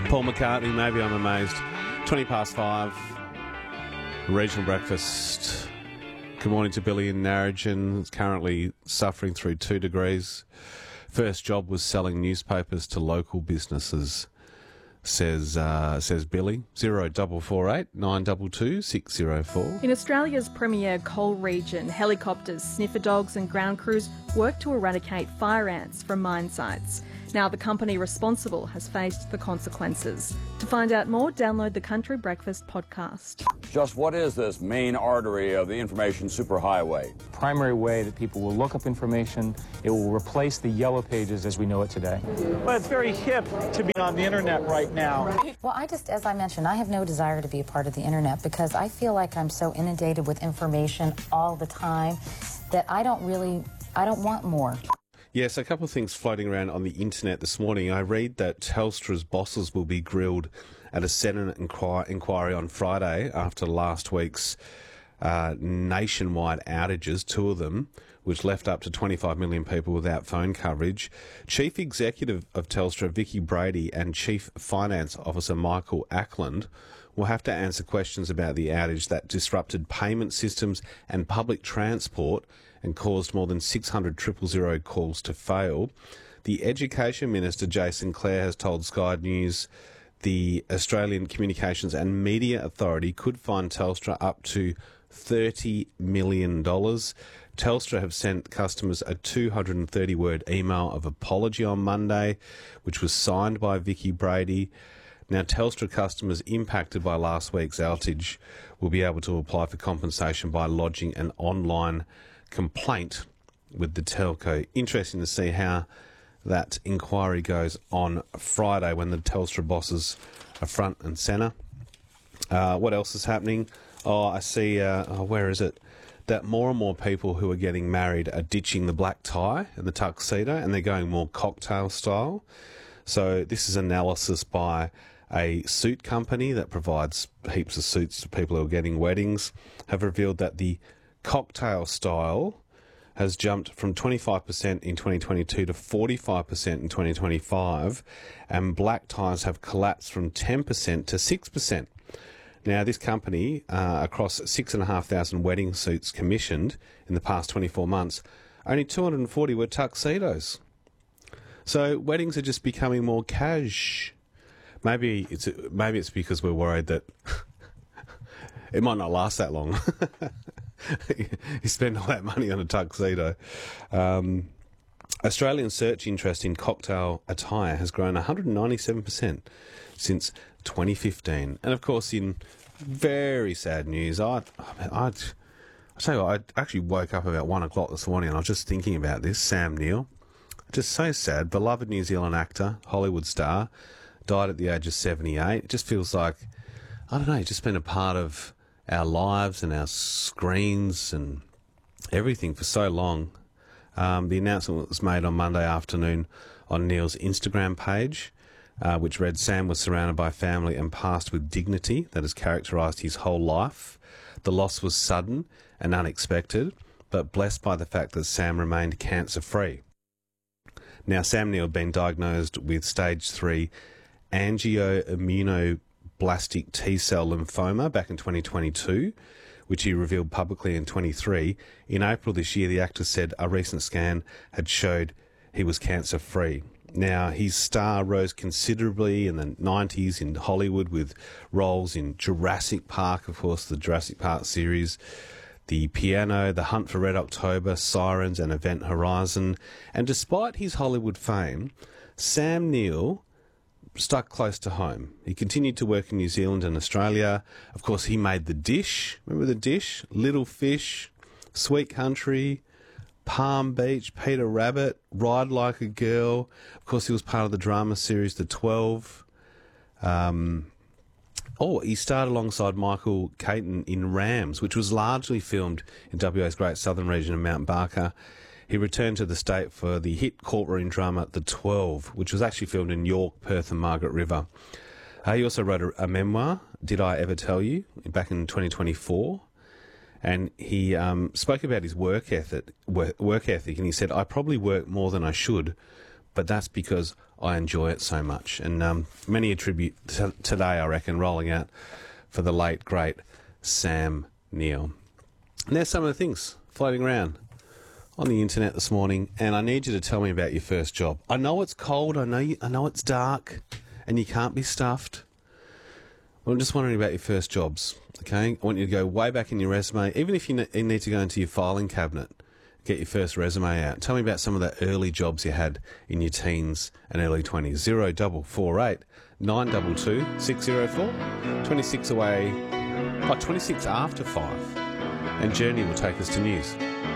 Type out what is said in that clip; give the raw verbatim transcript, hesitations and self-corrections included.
Paul McCartney, Maybe I'm Amazed. twenty past five. Regional breakfast. Good morning to Billy in Narrogin. It's currently suffering through two degrees. First job was selling newspapers to local businesses, says uh, says Billy. Zero double four eight nine two two six zero four. In Australia's premier coal region, helicopters, sniffer dogs and ground crews work to eradicate fire ants from mine sites. Now the company responsible has faced the consequences. To find out more, download the Country Breakfast podcast. Just what is this main artery of the information superhighway? Primary way that people will look up information. It will replace the yellow pages as we know it today. Well, it's very hip to be on the internet right now. Well, I just, as I mentioned, I have no desire to be a part of the internet because I feel like I'm so inundated with information all the time that I don't really, I don't want more. Yes, a couple of things floating around on the internet this morning. I read that Telstra's bosses will be grilled at a Senate inquir- inquiry on Friday after last week's uh, nationwide outages, two of them, which left up to twenty-five million people without phone coverage. Chief Executive of Telstra, Vicky Brady, and Chief Finance Officer Michael Ackland will have to answer questions about the outage that disrupted payment systems and public transport and caused more than six hundred triple zero calls to fail. The Education Minister, Jason Clare, has told Sky News the Australian Communications and Media Authority could fine Telstra up to thirty million dollars. Telstra have sent customers a two hundred thirty word email of apology on Monday, which was signed by Vicky Brady. Now, Telstra customers impacted by last week's outage will be able to apply for compensation by lodging an online complaint with the telco. Interesting to see how that inquiry goes on Friday when the Telstra bosses are front and centre. Uh, what else is happening? Oh, I see, uh, oh, where is it? That more and more people who are getting married are ditching the black tie and the tuxedo and they're going more cocktail style. So this is analysis by a suit company that provides heaps of suits to people who are getting weddings, have revealed that the cocktail style has jumped from twenty-five percent in twenty twenty-two to forty-five percent in twenty twenty-five, and black ties have collapsed from ten percent to six percent. Now, this company, uh, across six thousand five hundred wedding suits commissioned in the past twenty-four months, only two hundred forty were tuxedos. So weddings are just becoming more cash. Maybe it's maybe it's because we're worried that it might not last that long. You spend all that money on a tuxedo. Um, Australian search interest in cocktail attire has grown one hundred ninety-seven percent since twenty fifteen. And of course, in very sad news, I, I, I tell you what, I actually woke up about one o'clock this morning and I was just thinking about this. Sam Neill, just so sad. Beloved New Zealand actor, Hollywood star, died at the age of seventy-eight. It just feels like, I don't know, he's just been a part of our lives and our screens and everything for so long. Um, the announcement was made on Monday afternoon on Neil's Instagram page, uh, which read, Sam was surrounded by family and passed with dignity that has characterised his whole life. The loss was sudden and unexpected, but blessed by the fact that Sam remained cancer-free. Now, Sam Neill had been diagnosed with stage three angioimmunoblastic T-cell lymphoma back in twenty twenty-two, which he revealed publicly in twenty-three. In April this year, the actor said a recent scan had showed he was cancer-free. Now, his star rose considerably in the nineties in Hollywood with roles in Jurassic Park, of course, the Jurassic Park series, The Piano, The Hunt for Red October, Sirens and Event Horizon. And despite his Hollywood fame, Sam Neill stuck close to home. He continued to work in New Zealand and Australia. Of course, he made The Dish. Remember The Dish? Little Fish, Sweet Country, Palm Beach, Peter Rabbit, Ride Like a Girl. Of course, he was part of the drama series The twelve. Um, oh, he starred alongside Michael Caton in Rams, which was largely filmed in W A's Great Southern region of Mount Barker. He returned to the state for the hit courtroom drama The twelve, which was actually filmed in York, Perth and Margaret River. Uh, he also wrote a, a memoir, Did I Ever Tell You?, back in twenty twenty-four. And he um, spoke about his work ethic, work, work ethic, and he said, I probably work more than I should, but that's because I enjoy it so much. And um, many a tribute t- today, I reckon, rolling out for the late, great Sam Neill. And there's some of the things floating around on the internet this morning, and I need you to tell me about your first job. I know it's cold, I know you, I know it's dark, and you can't be stuffed. I'm just wondering about your first jobs, okay? I want you to go way back in your resume, even if you, ne- you need to go into your filing cabinet, get your first resume out. Tell me about some of the early jobs you had in your teens and early twenties. Zero double four eight nine two two six zero four. twenty-six away, oh, twenty-six after five. And Journey will take us to news.